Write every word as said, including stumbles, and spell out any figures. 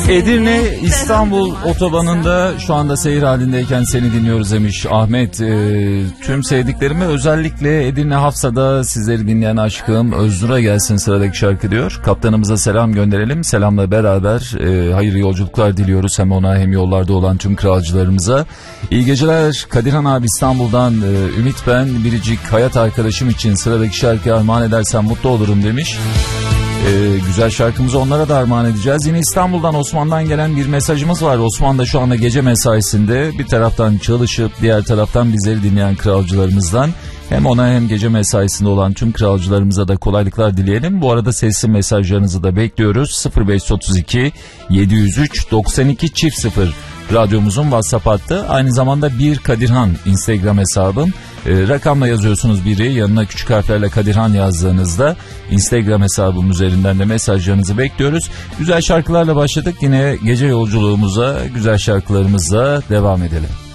Edirne İstanbul otobanında şu anda seyir halindeyken seni dinliyoruz demiş Ahmet. E, tüm sevdiklerime, özellikle Edirne Hafsa'da sizleri dinleyen aşkım Öznur'a gelsin sıradaki şarkı diyor. Kaptanımıza selam gönderelim. Selamla beraber e, hayırlı yolculuklar diliyoruz hem ona hem yollarda olan tüm kralcılarımıza. İyi geceler Kadirhan abi İstanbul'dan. e, Ümit ben, biricik hayat arkadaşım için sıradaki şarkıyı armağan edersen mutlu olurum demiş. Ee, güzel şarkımızı onlara da armağan edeceğiz. Yine İstanbul'dan Osman'dan gelen bir mesajımız var. Osman da şu anda gece mesaisinde, bir taraftan çalışıp diğer taraftan bizleri dinleyen kralcılarımızdan. Hem ona hem gece mesaisinde olan tüm kralcılarımıza da kolaylıklar dileyelim. Bu arada sesli mesajlarınızı da bekliyoruz. sıfır beş otuz iki yedi yüz üç doksan iki çift sıfır radyomuzun WhatsApp hattı. Aynı zamanda bir Kadirhan Instagram hesabım. E, rakamla yazıyorsunuz biri, yanına küçük harflerle Kadirhan yazdığınızda Instagram hesabım üzerinden de mesajlarınızı bekliyoruz. Güzel şarkılarla başladık. Yine gece yolculuğumuza güzel şarkılarımızla devam edelim.